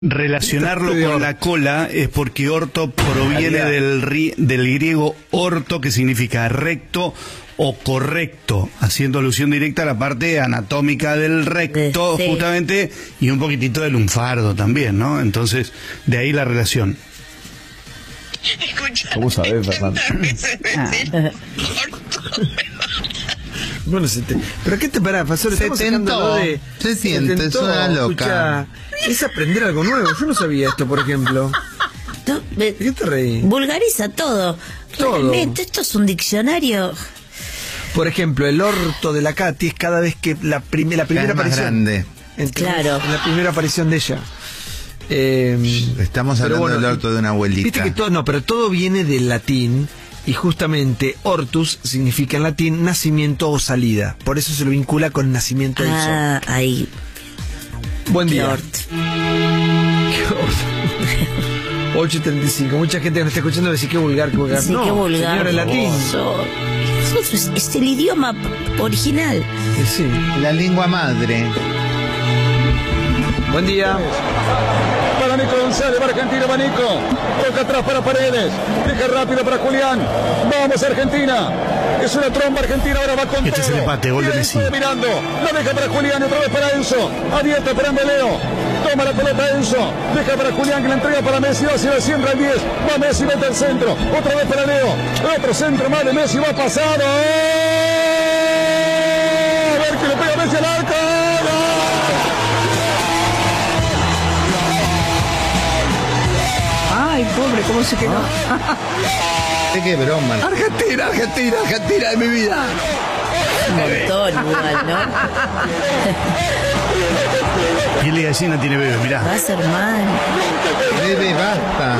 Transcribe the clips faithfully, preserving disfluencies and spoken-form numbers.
Relacionarlo con la cola es porque orto proviene del, ri, del griego orto, que significa recto o correcto, haciendo alusión directa a la parte anatómica del recto, sí, justamente, y un poquitito del lunfardo también, ¿no? Entonces, de ahí la relación. ¿Cómo sabés, Fernando? Bueno, se te... ¿pero qué te pará, Pastor? Se tentó, de... se siente, se es una loca. Escucha, es aprender algo nuevo. Yo no sabía esto, por ejemplo. No, me... ¿Qué te reí? Vulgariza todo. todo. Realmente, esto es un diccionario. Por ejemplo, el orto de la Katy es cada vez que la, prim la primera más aparición. Grande. Claro. La primera aparición de ella. Eh, Estamos hablando bueno, del orto de una abuelita. Viste que todo, no, pero todo viene del latín. Y justamente ortus significa en latín nacimiento o salida. Por eso se lo vincula con nacimiento del sol. Ah, ahí. Buen Qué día. orto. ocho y treinta y cinco. Mucha gente que nos está escuchando dice qué vulgar, qué vulgar. Sí, no, qué vulgar. Señor, en latín. Eso, eso es, es el idioma original. Sí. La lengua madre. Buen día. Para Nico González, para Argentina, para Nico. Toca atrás para Paredes. Deja rápido para Julián. Vamos, Argentina. Es una tromba Argentina, ahora va con este todo. Es el empate, gol de Messi. Mirando. La deja para Julián, otra vez para Enzo. Abierta esperando Leo. Toma la pelota Enzo. Deja para Julián, que la entrega para Messi. Va hacia la siembra al diez. Va Messi, mete al centro. Otra vez para Leo. Otro centro más de Messi. Va pasado. A ver que le pega Messi al arco. Ay, pobre, ¿cómo se quedó? Qué broma. Argentina, Argentina, Argentina de mi vida. Un montón igual, ¿no? Piel de gallina tiene bebé, mirá. Va a ser mal. Bebe, basta.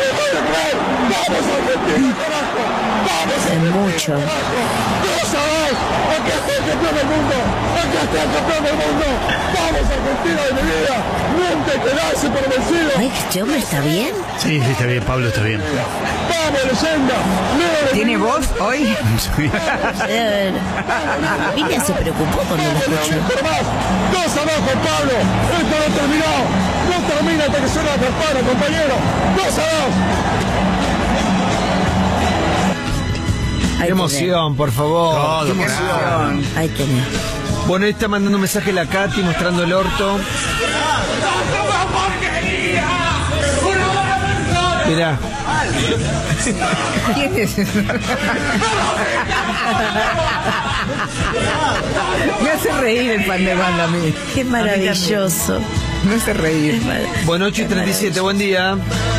Es mucho. ¡Acá está el campeón del mundo! ¡Acá está el campeón del mundo! ¡Vamos, Argentina de mi vida! ¡Nunca quedarse por vencido! Ay, ¿este hombre está bien? Sí, sí, está bien, Pablo está bien. ¡Vamos, leyenda! ¿Tiene voz hoy? Sí. Eh, Vivian se preocupó cuando lo escuchó. ¡Dos abajo, Pablo! ¡Esto no ha terminado! ¡No termina hasta que suena la campana, compañero! ¡Dos a dos! Qué emoción, por favor. Todo, qué emoción. Ahí tenés. Bueno, ahí está mandando un mensaje la Katy mostrando el orto. Mirá. ¿Quién es? Me hace reír el pan de banda a mí. Qué maravilloso. Me hace reír. Bueno, ocho y treinta y siete, buen día.